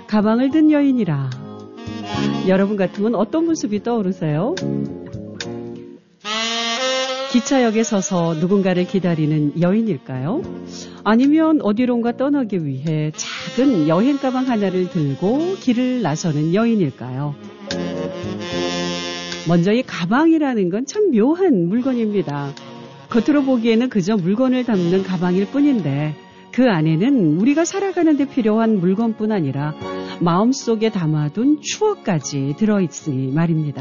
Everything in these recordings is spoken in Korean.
가방을 든 여인이라. 여러분 같으면 어떤 모습이 떠오르세요? 기차역에 서서 누군가를 기다리는 여인일까요? 아니면 어디론가 떠나기 위해 작은 여행 가방 하나를 들고 길을 나서는 여인일까요? 먼저 이 가방이라는 건 참 묘한 물건입니다. 겉으로 보기에는 그저 물건을 담는 가방일 뿐인데 그 안에는 우리가 살아가는 데 필요한 물건뿐 아니라 마음속에 담아둔 추억까지 들어있으니 말입니다.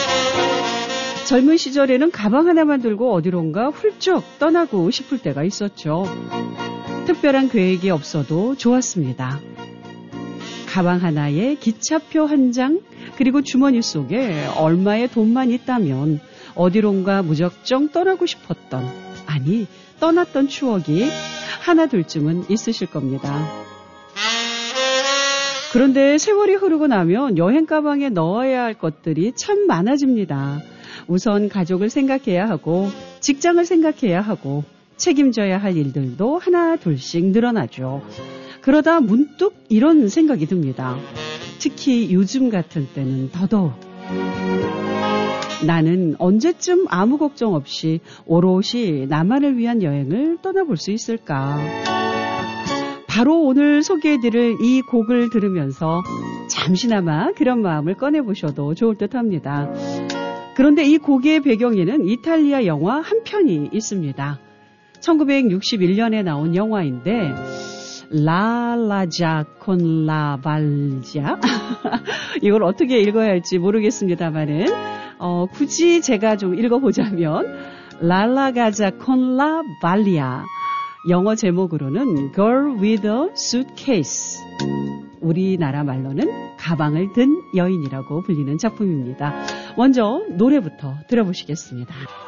젊은 시절에는 가방 하나만 들고 어디론가 훌쩍 떠나고 싶을 때가 있었죠. 특별한 계획이 없어도 좋았습니다. 가방 하나에 기차표 한 장, 그리고 주머니 속에 얼마의 돈만 있다면 어디론가 무작정 떠나고 싶었던, 아니 떠났던 추억이 하나 둘쯤은 있으실 겁니다. 그런데 세월이 흐르고 나면 여행 가방에 넣어야 할 것들이 참 많아집니다. 우선 가족을 생각해야 하고 직장을 생각해야 하고 책임져야 할 일들도 하나 둘씩 늘어나죠. 그러다 문득 이런 생각이 듭니다. 특히 요즘 같은 때는 더더욱 나는 언제쯤 아무 걱정 없이 오롯이 나만을 위한 여행을 떠나볼 수 있을까? 바로 오늘 소개해드릴 이 곡을 들으면서 잠시나마 그런 마음을 꺼내보셔도 좋을 듯합니다. 그런데 이 곡의 배경에는 이탈리아 영화 한 편이 있습니다. 1961년에 나온 영화인데 라라자 콘라 발자 이걸 어떻게 읽어야 할지 모르겠습니다만은 굳이 제가 좀 읽어보자면 랄라가자 콘라 발리아, 영어 제목으로는 Girl with a Suitcase, 우리나라 말로는 가방을 든 여인이라고 불리는 작품입니다. 먼저 노래부터 들어보시겠습니다.